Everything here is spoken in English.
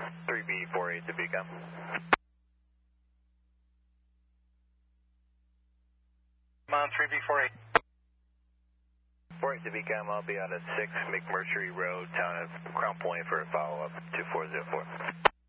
3B48 to Beacom. Come on, 3B48. 48 to Beacom, I'll be out at 6 McMurtry Road, town of Crown Point for a follow-up, 2404.